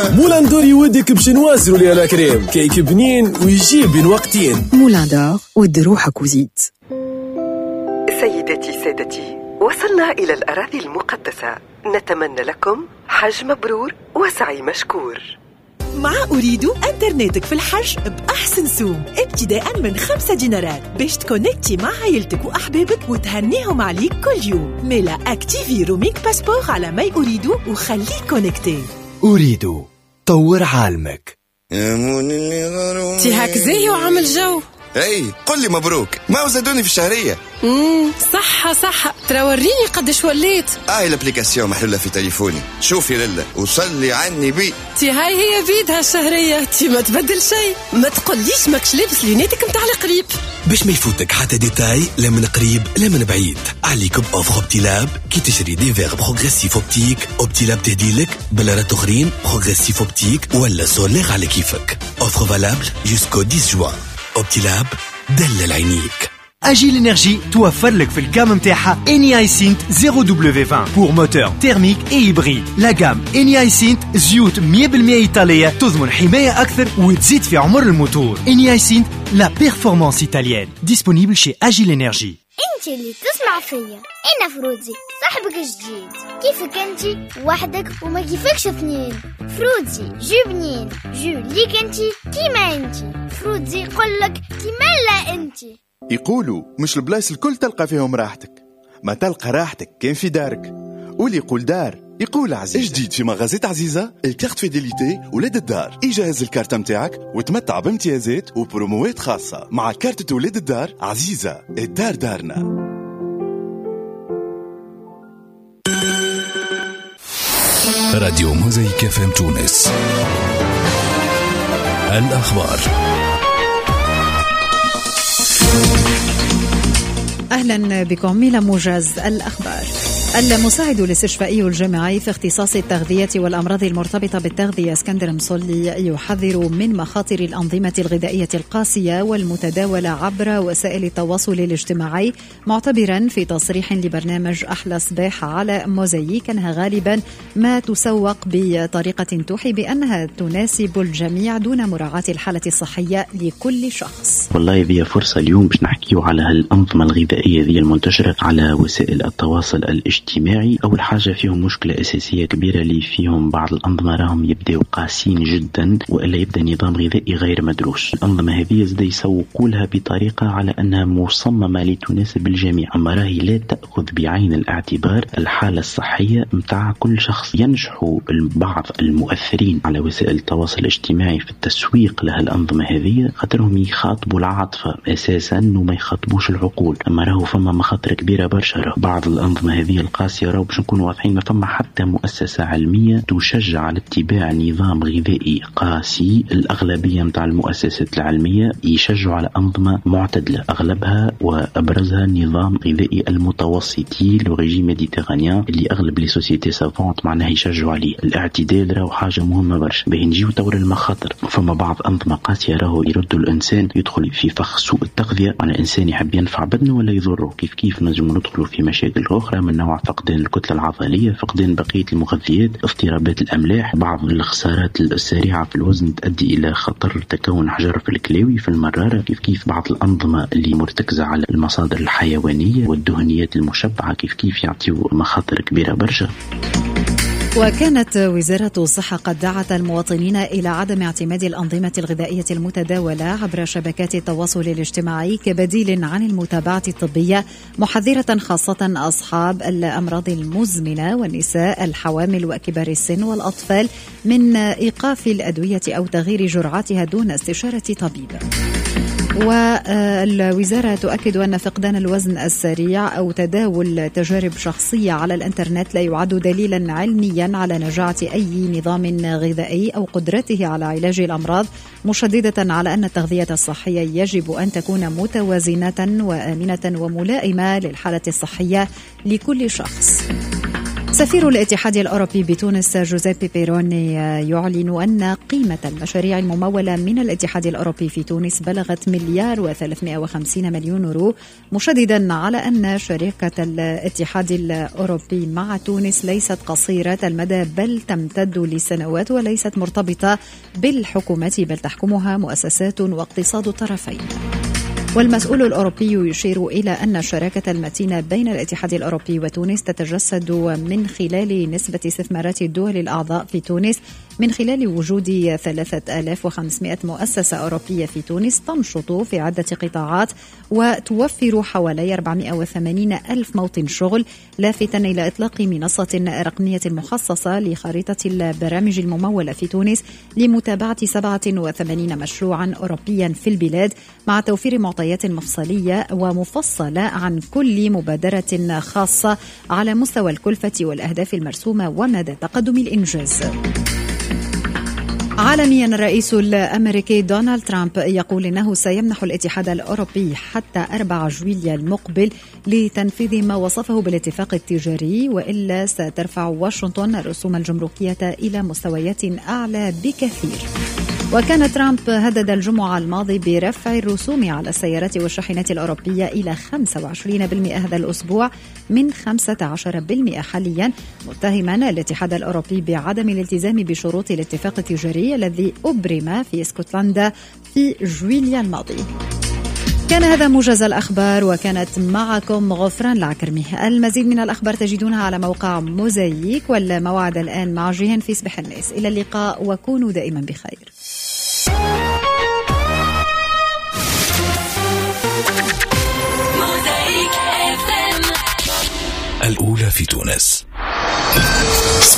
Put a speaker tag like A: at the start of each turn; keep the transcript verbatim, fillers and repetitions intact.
A: مولان دور يودك باش نوازروا لي على كريم كيك بنين ويجيب بين وقتين.
B: مولان دور ود روحك وزيد.
C: سيدتي سادتي، وصلنا إلى الأراضي المقدسة، نتمنى لكم حج مبرور وسعي مشكور.
D: مع أريد أنترنتك في الحج بأحسن سوم ابتداء من خمسة دينارات باش تكونكتي مع عائلتك وأحبابك وتهنيهم عليك كل يوم. ميلا أكتيفي رومينج باسبور على ماي أريد وخليك كونكتي.
E: أريد طور عالمك.
F: تي هاك زي وعمل جو.
G: اي قل لي مبروك، ما وزدوني في الشهرية.
F: امم صحة صحة، ترى وريني قدش وليت.
G: هاي الابليكاسيون محلولة في تليفوني، شوفي لله وصلي عني بي.
F: تي هاي هي بيدها الشهرية، تي ما تبدل شيء. ما تقوليش ماكش لابس لينيتك متاع القريب
E: باش ما يفوتك حتى ديتاي، لا من قريب لا من بعيد. عليك بأوفر اوبتيلاب كي تشري دي فيغ بروغريسيف اوبتيك. اوبتيلاب تهديلك بلارات اخرين بروغريسيف اوبتيك ولا سولير على كيفك. اوفر فالابل جوسكو عشرة جوان. اوبتيلاب دلل عينيك.
H: أجيل إنرجي توفر لك في الكام متاعها إني هايسنت زيرو دبليو عشرين pour moteur thermique et hybride. لا جام إني هايسنت زيوت مية بالمية إيطالية تضمن حماية أكثر وتزيد في عمر الموتور. إني هايسنت لا بيرفورمانس إيطاليان. disponible chez أجيل إنرجي.
I: انت اللي تسمع فيا، انا فروزي صاحبك الجديد. كيفك انت وحدك وما كيفكش اثنين؟ فروزي جو بنين، جو ليك انت كيما انت. فروزي يقولك كيما لا انت.
J: يقولوا مش البلايص الكل تلقى فيهم راحتك، ما تلقى راحتك كان في دارك. واللي يقول دار يقول عزيزة. جديد في مغازات عزيزة الكارت فيديليتي ولاد الدار. يجهز الكارت متاعك وتمتع بامتيازات وبروموات خاصة مع كارت ولاد الدار. عزيزة الدار دارنا.
E: راديو موزايك اف ام تونس. الأخبار.
B: أهلا بكم إلى موجز الأخبار. المساعد الاستشفائي الجامعي في اختصاص التغذية والأمراض المرتبطة بالتغذية اسكندر مصلي يحذر من مخاطر الأنظمة الغذائية القاسية والمتداولة عبر وسائل التواصل الاجتماعي، معتبرا في تصريح لبرنامج أحلى صباح على موزايك أنها غالبا ما تسوق بطريقة توحي بأنها تناسب الجميع دون مراعاة الحالة الصحية لكل شخص.
K: والله ذي فرصة اليوم باش نحكيو على هالأنظمة الغذائية ذي المنتشرة على وسائل التواصل الاجتماعي. اجتماعي. أول حاجة فيهم مشكلة أساسية كبيرة اللي فيهم بعض الأنظمة راهم يبدأوا قاسين جدا وإلا يبدأ نظام غذائي غير مدروس. الأنظمة هذه زي يسوقوا لها بطريقة على أنها مصممة لتناسب الجميع، أما راهي لا تأخذ بعين الاعتبار الحالة الصحية متاع كل شخص. ينجحوا بعض المؤثرين على وسائل التواصل الاجتماعي في التسويق لها الأنظمة هذه خاطرهم يخاطبوا العاطفة أساسا وما يخاطبوش العقول، أما راهو فما مخاطر كبيرة برشا. بعض الأنظمة هذه القاسية راهو باش نكون واضحين ما فما حتى مؤسسة علمية تشجع على اتباع نظام غذائي قاسي. الأغلبية متاع المؤسسات العلمية يشجعوا على أنظمة معتدلة، أغلبها وأبرزها نظام غذائي المتوسطي لو ريجيم ميديتيرانيان اللي أغلب لي سوسيتي سافونت معناه يشجعوا عليه. الاعتدال راهو حاجة مهمة برشا. باهي نجيو تور المخاطر. فما بعض أنظمة قاسية راهو يردوا الإنسان يدخل في فخ سوء التغذية، معناه الإنسان يحب ينفع بدنه ولا يضره. كيف كيف نجم ندخلوا في مشاكل أخرى من نوع فقدان الكتلة العضلية، فقدان بقية المغذيات، اضطرابات الأملاح، بعض الخسارات السريعة في الوزن تؤدي إلى خطر تكون حجر الكلوي في المرارة. كيف كيف بعض الأنظمة اللي مرتكزة على المصادر الحيوانية والدهنيات المشبعة كيف كيف يعطيوا مخاطر كبيرة برشا.
B: وكانت وزارة الصحة قد دعت المواطنين إلى عدم اعتماد الأنظمة الغذائية المتداولة عبر شبكات التواصل الاجتماعي كبديل عن المتابعة الطبية، محذرة خاصة أصحاب الأمراض المزمنة والنساء الحوامل وكبار السن والأطفال من إيقاف الأدوية أو تغيير جرعاتها دون استشارة طبيب. والوزارة تؤكد أن فقدان الوزن السريع أو تداول تجارب شخصية على الإنترنت لا يعد دليلا علميا على نجاعة أي نظام غذائي أو قدرته على علاج الأمراض، مشددة على أن التغذية الصحية يجب أن تكون متوازنة وآمنة وملائمة للحالة الصحية لكل شخص. سفير الاتحاد الأوروبي بتونس جوزيبي بيروني يعلن أن قيمة المشاريع الممولة من الاتحاد الأوروبي في تونس بلغت مليار وثلاثمائة وخمسين مليون يورو، مشددا على أن شركة الاتحاد الأوروبي مع تونس ليست قصيرة المدى بل تمتد لسنوات وليست مرتبطة بالحكومة بل تحكمها مؤسسات واقتصاد الطرفين. والمسؤول الأوروبي يشير إلى أن الشراكة المتينة بين الاتحاد الأوروبي وتونس تتجسد من خلال نسبة استثمارات الدول الأعضاء في تونس من خلال وجود ثلاثة آلاف وخمسمائة مؤسسة أوروبية في تونس تنشط في عدة قطاعات وتوفر حوالي أربعمائة وثمانين ألف موطن شغل، لافتا إلى إطلاق منصة رقمية مخصصة لخريطة البرامج الممولة في تونس لمتابعة سبعة وثمانين مشروعا أوروبيا في البلاد مع توفير معطيات مفصلية ومفصلة عن كل مبادرة خاصة على مستوى الكلفة والأهداف المرسومة ومدى تقدم الإنجاز. عالميا الرئيس الأمريكي دونالد ترامب يقول إنه سيمنح الاتحاد الأوروبي حتى أربعة جويلية المقبل لتنفيذ ما وصفه بالاتفاق التجاري، وإلا سترفع واشنطن الرسوم الجمركية إلى مستويات أعلى بكثير. وكان ترامب هدد الجمعة الماضي برفع الرسوم على السيارات والشاحنات الأوروبية إلى خمسة وعشرين بالمئة هذا الأسبوع من خمسة عشر بالمئة حاليا، متهما الاتحاد الأوروبي بعدم الالتزام بشروط الاتفاق التجاري الذي أبرم في اسكتلندا في جويليا الماضي. كان هذا موجز الأخبار، وكانت معكم غفران العكرمي. المزيد من الأخبار تجدونها على موقع موزايك، والموعد الآن مع جيهان في صباح الناس. إلى اللقاء وكونوا دائما بخير.
E: الأولى في تونس.